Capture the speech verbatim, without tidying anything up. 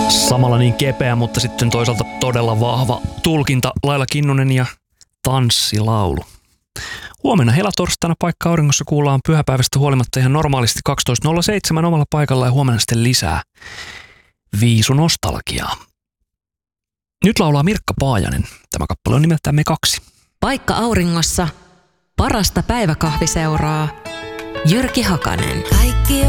Samalla niin kepeä, mutta sitten toisaalta todella vahva tulkinta. Laila Kinnunen ja Tanssilaulu. Huomenna helatorstaina Paikka auringossa kuullaan pyhäpäivästä huolimatta ihan normaalisti kaksitoista nolla seitsemän omalla paikalla ja huomenna sitten lisää viisunostalgiaa. Nyt laulaa Mirkka Paajanen. Tämä kappale on nimeltään Me kaksi. Paikka auringossa. Parasta päiväkahviseuraa. Jyrki Hakanen. Kaikki